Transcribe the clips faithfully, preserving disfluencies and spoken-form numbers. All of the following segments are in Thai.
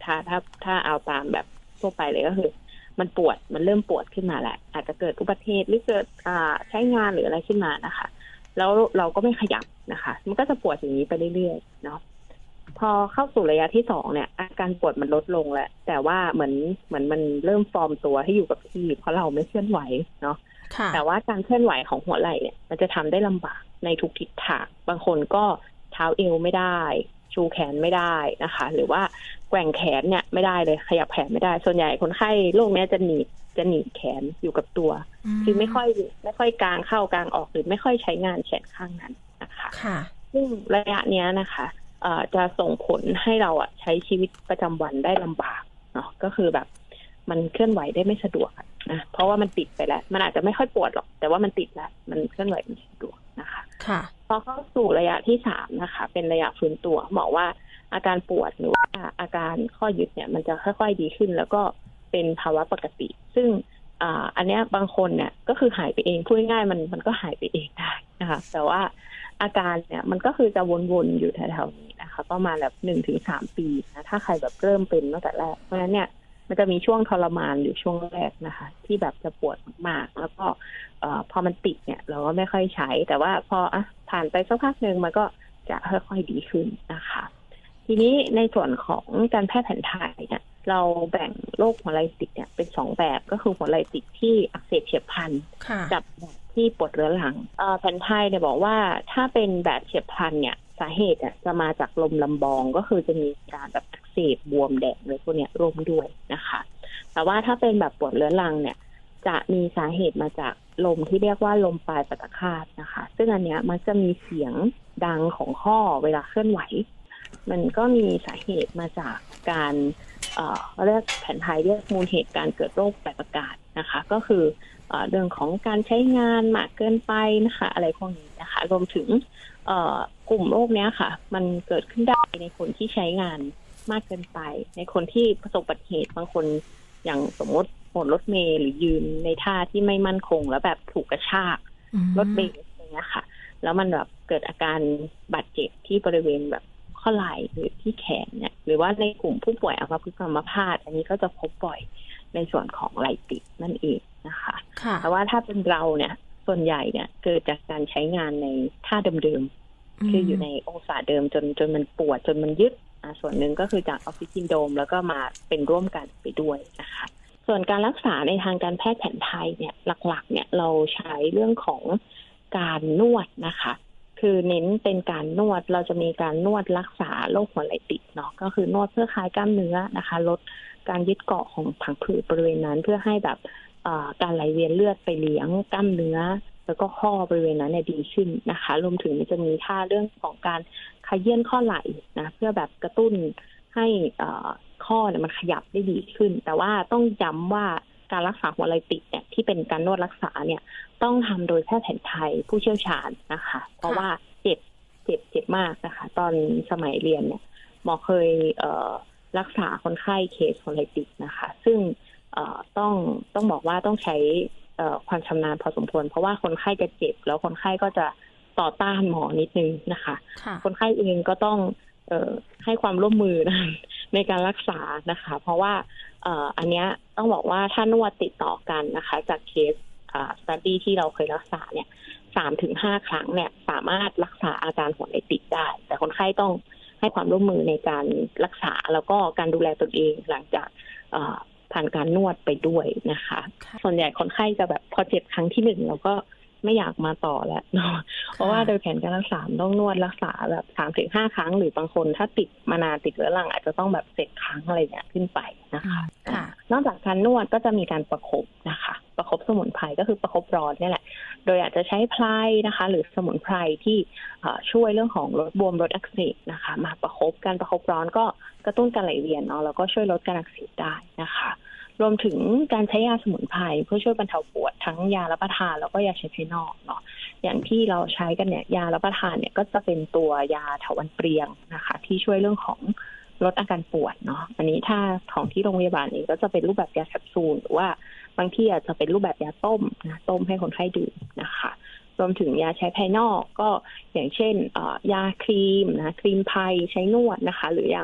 ถ้าถ้าถ้าเอาตามแบบทั่วไปเลยก็คือมันปวดมันเริ่มปวดขึ้นมาแหละอาจจะเกิดอุบัติเหตุหรือเกิดอ่าใช้งานหรืออะไรขึ้นมานะคะแล้วเราก็ไม่ขยับนะคะมันก็จะปวดอย่างนี้ไปเรื่อยๆเนาะพอเข้าสู่ระยะที่สองเนี่ยอาการปวดมันลดลงแล้วแต่ว่าเหมือนเหมือนมันเริ่มฟอร์มตัวให้อยู่กับที่เพราะเราไม่เคลื่อนไหวเนาะแต่ว่าการเคลื่อนไหวของหัวไหล่เนี่ยมันจะทำได้ลำบากในทุกทิศทางบางคนก็เท้าเอวไม่ได้ชูแขนไม่ได้นะคะหรือว่าแกว่งแขนเนี่ยไม่ได้เลยขยับแขนไม่ได้ส่วนใหญ่คนไข้โรคนี้จะหนีบจะหนีบแขนอยู่กับตัวคือไม่ค่อยไม่ค่อยกางเข้ากางออกหรือไม่ค่อยใช้งานแขนข้างนั้นนะคะซึ่งระยะเนี้ยนะคะจะส่งผลให้เราอ่ะใช้ชีวิตประจำวันได้ลำบากเนาะก็คือแบบมันเคลื่อนไหวได้ไม่สะดวกนะเพราะว่ามันติดไปแล้วมันอาจจะไม่ค่อยปวดหรอกแต่ว่ามันติดแล้วมันเคลื่อนไหวไม่สะดวกนะคะค่ะพอเข้าสู่ระยะที่สามนะคะเป็นระยะฟื้นตัวบอกว่าอาการปวดหรือว่าอาการข้อยึดเนี่ยมันจะค่อยๆดีขึ้นแล้วก็เป็นภาวะปกติซึ่งอ่าอันเนี้ยบางคนเนี่ยก็คือหายไปเองพูดง่ายๆมันมันก็หายไปเองได้นะคะแต่ว่าอาการเนี่ยมันก็คือจะวนๆอยู่แถวๆนี้นะคะประมาณแบบหนึ่งถึงสามปีนะถ้าใครแบบเริ่มเป็นตั้งแต่แรกเพราะฉะนั้นเนี่ยมันจะมีช่วงทรมานอยู่ช่วงแรกนะคะที่แบบจะปวดมากๆแล้วก็เอ่อพอมันติดเนี่ยเราก็ไม่ค่อยใช้แต่ว่าพออ่ะผ่านไปสักพักนึงมันก็จะค่อยๆดีขึ้นนะคะทีนี้ในส่วนของการแพทย์แผนไทยเนี่ยเราแบ่งโรคหัวไหล่ติดเนี่ยเป็นสองแบบก็คือหัวไหล่ติดที่อักเสบเฉียบพลันกับแบบที่ปวดเรื้อรังแผนไทยเนี่ยบอกว่าถ้าเป็นแบบเฉียบพลันเนี่ยสาเหตุจะมาจากลมลำบองก็คือจะมีการแบบอักเสบบวมแดงเลยพวกเนี้ยร่วมด้วยนะคะแต่ว่าถ้าเป็นแบบปวดเรื้อรังเนี่ยจะมีสาเหตุมาจากลมที่เรียกว่าลมปลายปฐคาตนะคะซึ่งอันเนี้ยมันจะมีเสียงดังของข้อเวลาเคลื่อนไหวมันก็มีสาเหตุมาจากการเอ่อเรียกแผนไทยเรียกมูลเหตุการเกิดโรคปลายประสาทนะคะก็คือเอ่อเรื่องของการใช้งานมากเกินไปนะคะอะไรพวกนี้นะคะรวมถึงเอ่อกลุ่มโรคเนี้ยค่ะมันเกิดขึ้นได้ในคนที่ใช้งานมากเกินไปในคนที่ประสบอุบัติเหตุบางคนอย่างสมมติบนรถเมล์หรือยืนในท่าที่ไม่มั่นคงแล้วแบบถูกกระชากรถเบรกอย่างเงี้ยค่ะแล้วมันแบบเกิดอาการบาดเจ็บที่บริเวณแบบข้อไหล่หรือที่แขนเนี่ยหรือว่าในกลุ่มผู้ป่วยอัมพฤกษ์อัมพาตอันนี้ก็จะพบบ่อยในส่วนของไหล่ติดนั่นเองนะคะแต่ว่าถ้าเป็นเราเนี่ยส่วนใหญ่เนี่ยเกิดจากการใช้งานในท่าเดิมๆคืออยู่ในองศาเดิมจนจนมันปวดจนมันยึดส่วนหนึ่งก็คือจากออฟฟิศซินโดรมแล้วก็มาเป็นร่วมกันไปด้วยนะคะส่วนการรักษาในทางการแพทย์แผนไทยเนี่ยหลักๆเนี่ยเราใช้เรื่องของการนวดนะคะคือเน้นเป็นการนวดเราจะมีการนวดรักษาโรคหัวไหล่ติดเนาะก็คือนวดเพื่อคลายกล้ามเนื้อนะคะลดการยึดเกาะของผังผืดบริเวณนั้นเพื่อให้แบบการไหลเวียนเลือดไปเลี้ยงกล้ามเนื้อแล้วก็ข้อบริเวณนั้นเนี่ยดีขึ้นนะคะรวมถึงมันจะมีท่าเรื่องของการขยื่นข้อไหล่นะเพื่อแบบกระตุ้นให้ข้อเนี่ยมันขยับได้ดีขึ้นแต่ว่าต้องย้ำว่าการรักษาหัวไหล่ติดเนี่ยที่เป็นการนวดรักษาเนี่ยต้องทำโดยแพทย์แผนไทยผู้เชี่ยวชาญนะคะเพราะว่าเจ็บเจ็บเจ็บมากนะคะตอนสมัยเรียนเนี่ยหมอเคยเอ่อรักษาคนไข้เคสหัวไหล่ติดนะคะซึ่งเอ่อต้องต้องบอกว่าต้องใช้เอ่อความชำนาญพอสมควรเพราะว่าคนไข้จะเจ็บแล้วคนไข้ก็จะต่อต้านหมอนิดนึงนะคะคนไข้เองก็ต้องเอ่อให้ความร่วมมือนะในการรักษานะคะเพราะว่าเอ่ออันเนี้ยต้องบอกว่าถ้านวดติดต่อกันนะคะจากเคสอ่า study ที่เราเคยรักษาเนี่ยสามถึงห้าครั้งเนี่ยสามารถรักษาอาการหัวไหล่ติดได้แต่คนไข้ต้องให้ความร่วมมือในการรักษาแล้วก็การดูแลตนเองหลังจากผ่านการนวดไปด้วยนะคะส่วนใหญ่คนไข้จะแบบพอเจ็บครั้งที่หนึ่งแล้วก็ไม่อยากมาต่อแล้วเนาะเพราะว่าโดยแผนการรักษาต้องนวดรักษาแบบสามถึงห้าครั้งหรือบางคนถ้าติดมานานติดเรื้อรังอาจจะต้องแบบเจ็ดครั้งอะไรเงี้ยขึ้นไปนะคะนอกจากการนวดก็จะมีการประคบนะคะประคบสมุนไพรก็คือประคบร้อนนี่แหละโดยอาจจะใช้ไพรนะคะหรือสมุนไพรที่ช่วยเรื่องของลดบวมลดอักเสบนะคะมาประคบการประคบร้อนก็กระตุ้นการไหลเวียนเนาะแล้วก็ช่วยลดการอักเสบได้นะคะรวมถึงการใช้ยาสมุนไพรเพื่อช่วยบรรเทาปวดทั้งยารับประทานแล้วก็ยาใช้ภายนอกเนาะอย่างที่เราใช้กันเนี่ยยารับประทานเนี่ยก็จะเป็นตัวยาเถาวัลย์เปรียงนะคะที่ช่วยเรื่องของลดอาการปวดเนาะอันนี้ถ้าของที่โรงพยาบาลเองก็จะเป็นรูปแบบยาแคปซูลหรือว่าบางที่อาจจะเป็นรูปแบบยาต้มนะต้มให้คนไข้ดื่มนะคะรวมถึงยาใช้ภายนอกก็อย่างเช่นยาครีมนะครีมไพรใช้นวดนะคะหรืออย่าง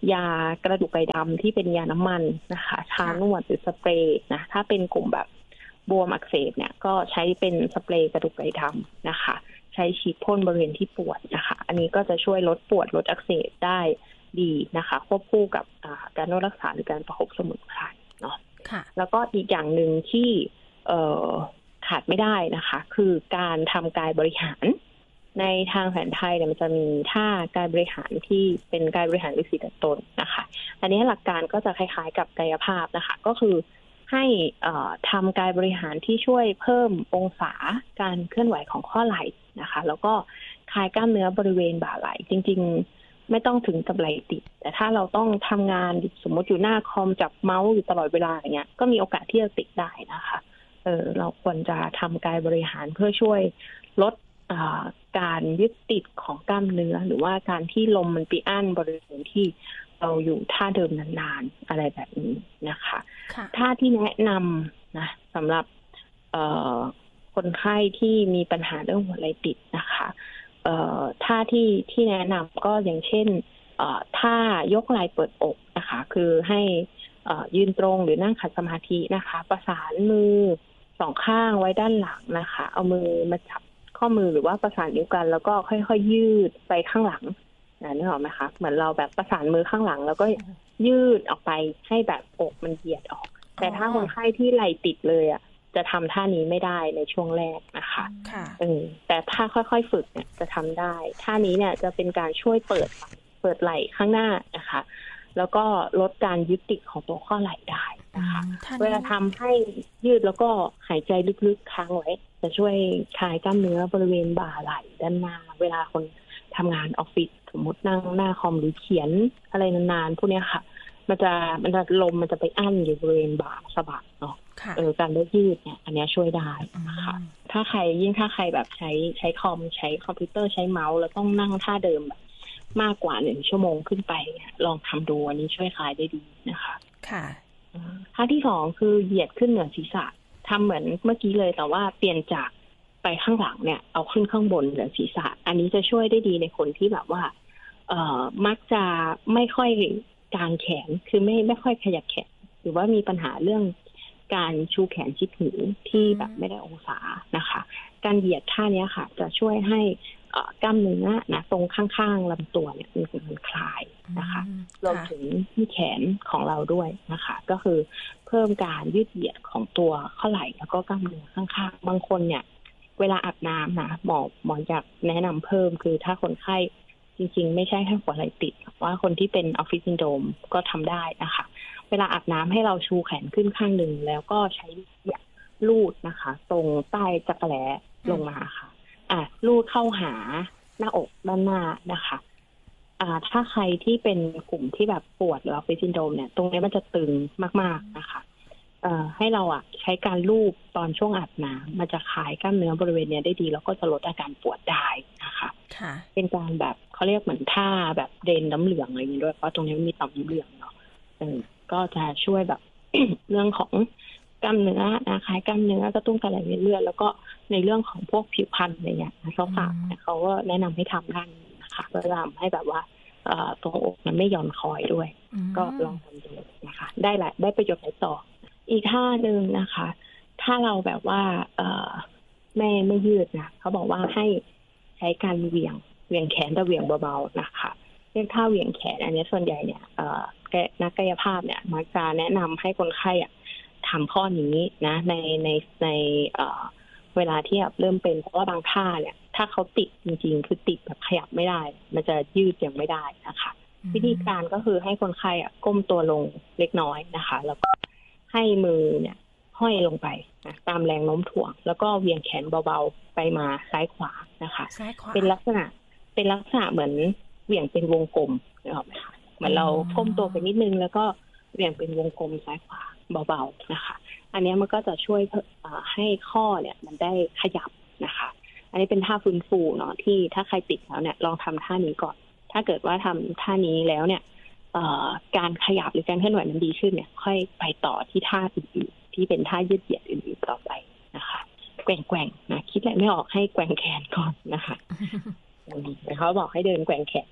ยากระดูกไก่ดำที่เป็นยาน้ำมันนะคะทานวดหรือสเปรย์นะถ้าเป็นกลุ่มแบบบวมอักเสบเนี่ยก็ใช้เป็นสเปรย์กระดูกไก่ดำนะคะใช้ฉีดพ่นบริเวณที่ปวดนะคะอันนี้ก็จะช่วยลดปวดลดอักเสบได้ดีนะคะควบคู่กับการรักษาหรือการประคบสมุนไพรเนาะแล้วก็อีกอย่างหนึ่งที่ขาดไม่ได้นะคะคือการทำกายบริหารในทางแผนไทยเนี่ยมันจะมีท่ากายบริหารที่เป็นกายบริหารฤๅษีดัดตนนะคะอันนี้หลักการก็จะคล้ายๆกับกายภาพนะคะก็คือให้ทำกายบริหารที่ช่วยเพิ่มองศาการเคลื่อนไหวของข้อไหล่นะคะแล้วก็คลายกล้ามเนื้อบริเวณบ่าไหล่จริงๆไม่ต้องถึงกับไหล่ติดแต่ถ้าเราต้องทำงานสมมติอยู่หน้าคอมจับเมาส์อยู่ตลอดเวลาอย่างเงี้ยก็มีโอกาสที่จะติดได้นะคะเออเราควรจะทำกายบริหารเพื่อช่วยลดการยึดติดของกล้ามเนื้อหรือว่าการที่ลมมันไปอั้นบริเวณที่เราอยู่ท่าเดิมนานๆอะไรแบบนี้นะคะท่าที่แนะนำนะสำหรับคนไข้ที่มีปัญหาเรื่องหัวไหล่ติดนะคะท่าที่ที่แนะนำก็อย่างเช่นท่ายกไหล่เปิดอกนะคะคือให้ยืนตรงหรือนั่งขัดสมาธินะคะประสานมือสองข้างไว้ด้านหลังนะคะเอามือมาจับข้อมือหรือว่าประสานนิ้วกันแล้วก็ค่อยๆยืดไปข้างหลังนะนึกออกไหมคะเหมือนเราแบบประสานมือข้างหลังแล้วก็ยืดออกไปให้แบบอกมันเหยียดออกแต่ถ้าคนไข้ที่ไหล่ติดเลยอ่ะจะทำท่านี้ไม่ได้ในช่วงแรกนะคะเออแต่ถ้าค่อยๆฝึกเนี่ยจะทำได้ท่านี้เนี่ยจะเป็นการช่วยเปิดเปิดไหล่ข้างหน้านะคะแล้วก็ลดการยึดติดของตัวข้อไหล่ได้นะคะเวลาทำให้ยืดแล้วก็หายใจลึกๆค้างไว้จะช่วยคลายกล้ามเนื้อบริเวณบ่าไหล่ด้านหน้าเวลาคนทำงานออฟฟิศสมมตินั่งหน้าคอมหรือเขียนอะไรนานๆพวกนี้ค่ะมันจะมันจะลมมันจะไปอั้นอยู่บริเวณบ่าสะบักเนาะเออการได้ยืดเนี่ยอันนี้ช่วยได้นะคะถ้าใครยิ่งถ้าใครแบบใช้ใช้คอมใช้คอมพิวเตอร์ใช้เมาส์แล้วต้องนั่งท่าเดิมแบบมากกว่าหนึ่งชั่วโมงขึ้นไปลองทำดูอันนี้ช่วยคลายได้ดีนะคะค่ะท่าที่สองคือเหยียดขึ้นเหนือศีรษะทำเหมือนเมื่อกี้เลยแต่ว่าเปลี่ยนจากไปข้างหลังเนี่ยเอาขึ้นข้างบนเหนือศีรษะอันนี้จะช่วยได้ดีในคนที่แบบว่าเอ่อมักจะไม่ค่อยกางแขนคือไม่ไม่ค่อยขยับแขนหรือว่ามีปัญหาเรื่องการชูแขนชิดหูที่แบบไม่ได้องศานะคะการเหยียดท่านี้ค่ะจะช่วยให้กล้ามเนื้อนะตรงข้างๆลำตัวเนี่ยมันคลายนะคะรวมถึงที่แขนของเราด้วยนะคะก็คือเพิ่มการยืดเหยียดของตัวข้อไหล่แล้วก็กล้ามเนื้อข้างๆบางคนเนี่ยเวลาอาบน้ำนะหมอหมออยากแนะนำเพิ่มคือถ้าคนไข้จริงๆไม่ใช่แค่หัวไหล่ติดว่าคนที่เป็นออฟฟิศซินโดรมก็ทำได้นะคะเวลาอาบน้ำให้เราชูแขนขึ้นข้างหนึ่งแล้วก็ใช้ลูดนะคะตรงใต้จักรแล้ลงมาค่ะอ่ะลูดเข้าหาหน้าอกด้านหน้านะคะอ่าถ้าใครที่เป็นกลุ่มที่แบบปวดหรือออฟฟิศซินโดรมเนี่ยตรงนี้มันจะตึงมากๆนะคะเอ่อให้เราอ่ะใช้การลูบตอนช่วงอาบน้ำมันจะคลายกล้ามเนื้อบริเวณเนี้ยได้ดีแล้วก็จะลดอาการปวดได้นะคะค่ะเป็นการแบบเขาเรียกเหมือนท่าแบบเดนน้ำเหลืองอะไรอย่างนี้ด้วยเพราะตรงนี้มันมีต่อมน้ำเหลืองเนาะเออก็จะช่วยแบบ เรื่องของกล้ามเนื้อนะคลายกล้ามเนื้อกระตุ้นการไหลเวียนเลือดแล้วก็ในเรื่องของพวกผิวพรรณอะไรเงี้ยเขาฝากเขาก็แนะนำให้ทำด้านนี้นะคะเพื่อทำให้แบบว่าตรงอกมันไม่หย่อนคอยด้วยก็ลองทำดูนะคะได้แหละได้ประโยชน์หลายต่ออีกท่าหนึ่งนะคะถ้าเราแบบว่าเอ่อไม่ไม่ยืดนะเขาบอกว่าให้ใช้การเหวี่ยงเหวี่ยงแขนแต่เหวี่ยงเบาๆนะคะเรียกท่าเหวี่ยงแขนอันนี้ส่วนใหญ่เนี่ยเอ่อนักกายภาพเนี่ยมักจะแนะนำให้คนไข้อ่ะทำข้อนี้นะในในในเอ่อเวลาที่แบบเริ่มเป็นเพราะว่าบางท่าเนี่ยถ้าเขาติดจริงๆคือติดแบบขยับไม่ได้มันจะยืดยังไม่ได้นะคะวิธีการก็คือให้คนไข้อ่ะก้มตัวลงเล็กน้อยนะคะแล้วก็ให้มือเนี่ยห้อยลงไปนะตามแรงโน้มถ่วงแล้วก็เวียงแขนเบาๆไปมาซ้ายขวานะคะเป็นลักษณะเป็นลักษณะเหมือนเหวี่ยงเป็นวงกลมนึกออกไหมคะเหมือนเราก้มตัวไปนิดนึงแล้วก็เหวี่ยงเป็นวงกลมซ้ายขวาเบาๆนะคะอันนี้มันก็จะช่วยให้ข้อเนี่ยมันได้ขยับนะคะอันนี้เป็นท่าฟื้นฟูเนาะที่ถ้าใครติดแล้วเนี่ยลองทำท่านี้ก่อนถ้าเกิดว่าทำท่านี้แล้วเนี่ยการขยับหรือการเคลื่อนไหวมันดีขึ้นเนี่ยค่อยไปต่อที่ท่าอื่นๆที่เป็นท่ายืดเหยียดอื่นๆต่อไปนะคะแกว่งๆนะคิดอะไรไม่ออกให้แกว่งแขนก่อนนะคะแต่เขาบอกให้เดินแกว่งแขนนั่นแหละ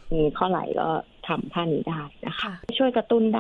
มีข้อไหล่ก็ทำท่านี้ได้นะคะช่วยกระตุ้น